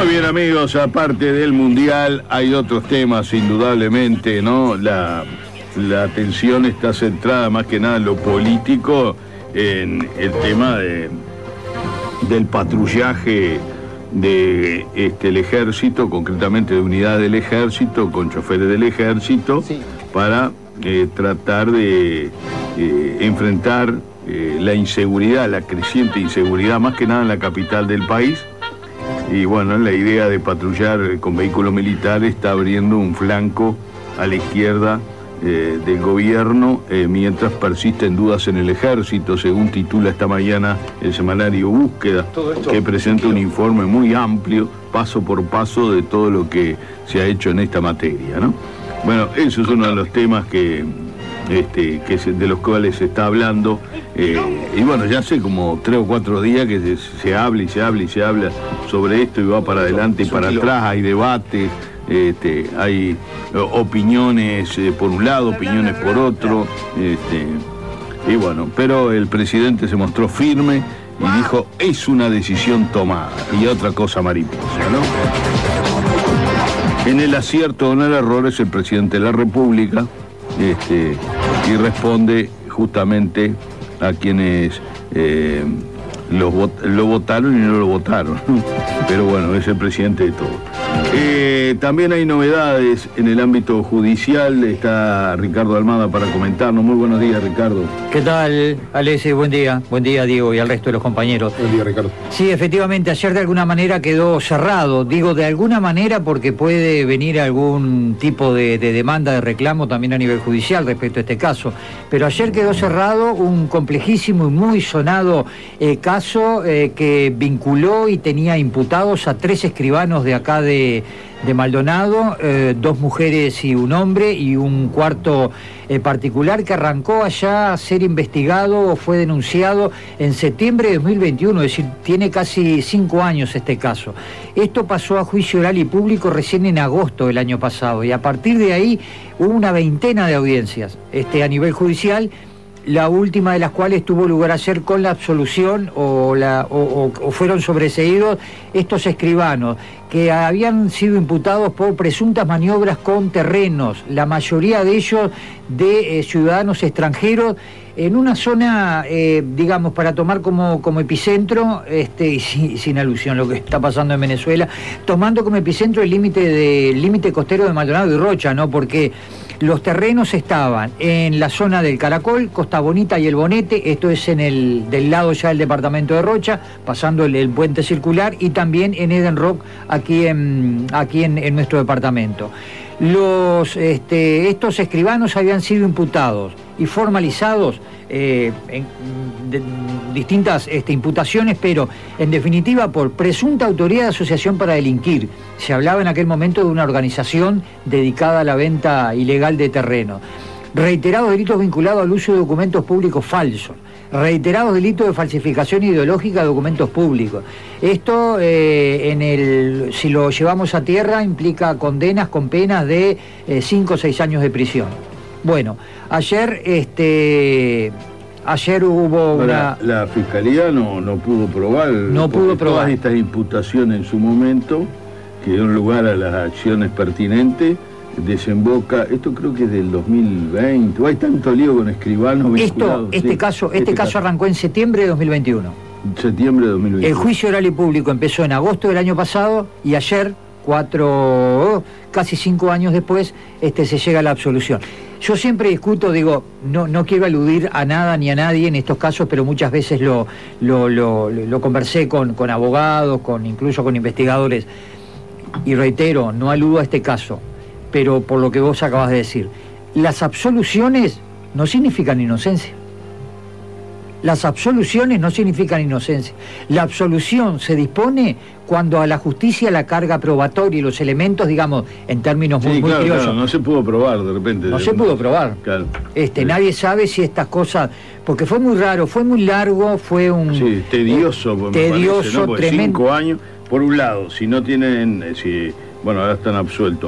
Muy bien, amigos, aparte del Mundial hay otros temas, indudablemente, ¿no? La atención está centrada más que nada en lo político, en el tema del patrullaje del ejército, concretamente de unidades del ejército, con choferes del ejército, sí, para tratar de enfrentar la inseguridad, la creciente inseguridad, más que nada en la capital del país. Y bueno, la idea de patrullar con vehículos militares está abriendo un flanco a la izquierda del gobierno, mientras persisten dudas en el ejército, según titula esta mañana el semanario Búsqueda, que presenta un informe muy amplio, paso por paso, de todo lo que se ha hecho en esta materia, ¿no? Bueno, eso es uno de los temas de los cuales se está hablando, y bueno, ya hace como 3 o 4 días que se habla y se habla y se habla sobre esto, y va para adelante y para atrás, hay debates, hay opiniones por un lado, opiniones por otro, y bueno, pero el presidente se mostró firme y dijo, es una decisión tomada, y otra cosa mariposa, ¿no? En el acierto o en el error es el presidente de la República, y responde justamente a quienes lo votaron y no lo votaron. Pero bueno, es el presidente de todo. También hay novedades en el ámbito judicial. Está Ricardo Almada para comentarnos. Muy buenos días, Ricardo. ¿Qué tal, Alessi? Buen día, Diego, y al resto de los compañeros. Buen día, Ricardo. Sí, efectivamente, ayer de alguna manera quedó cerrado. Digo de alguna manera porque puede venir algún tipo de demanda, de reclamo también a nivel judicial respecto a este caso. Pero ayer quedó cerrado un complejísimo y muy sonado caso que vinculó y tenía imputados a 3 escribanos de acá de Maldonado, 2 mujeres y un hombre, y un cuarto particular que arrancó allá a ser investigado o fue denunciado en septiembre de 2021, es decir, tiene casi 5 años este caso. Esto pasó a juicio oral y público recién en agosto del año pasado, y a partir de ahí hubo una veintena de audiencias a nivel judicial, la última de las cuales tuvo lugar ayer con la absolución o fueron sobreseídos estos escribanos que habían sido imputados por presuntas maniobras con terrenos, la mayoría de ellos de ciudadanos extranjeros, en una zona, digamos, para tomar como epicentro, y sin alusión a lo que está pasando en Venezuela, tomando como epicentro el límite costero de Maldonado y Rocha, ¿no? Porque los terrenos estaban en la zona del Caracol, Costa Bonita y El Bonete, esto es del lado ya del departamento de Rocha, pasando el puente circular, y también en Eden Rock, aquí en nuestro departamento. Estos escribanos habían sido imputados y formalizados en distintas imputaciones, pero en definitiva por presunta autoría de asociación para delinquir. Se hablaba en aquel momento de una organización dedicada a la venta ilegal de terreno. Reiterados delitos vinculados al uso de documentos públicos falsos, reiterados delitos de falsificación ideológica de documentos públicos. Esto, si lo llevamos a tierra, implica condenas con penas de 5 o 6 años de prisión. Bueno, ayer hubo una... La Fiscalía no pudo probar. No pudo probar. Todas estas imputaciones en su momento, que dieron lugar a las acciones pertinentes, desemboca, esto creo que es del 2020, hay tanto lío con escribanos vinculados. Este caso arrancó en septiembre de 2021. Septiembre de 2021. El juicio oral y público empezó en agosto del año pasado, y ayer, casi 5 años después, se llega a la absolución. Yo siempre discuto, digo, no quiero aludir a nada ni a nadie en estos casos, pero muchas veces lo conversé con abogados, incluso con investigadores, y reitero, no aludo a este caso, pero por lo que vos acabas de decir, las absoluciones no significan inocencia. Las absoluciones no significan inocencia. La absolución se dispone cuando a la justicia la carga probatoria y los elementos, digamos, en términos muy criollos. Claro, no se pudo probar de repente. No se pudo probar. Claro. Nadie sabe si estas cosas, porque fue muy raro, fue muy largo, fue un... Sí, tedioso, tremendo. 5 años, por un lado, si no tienen, bueno, ahora están absueltos.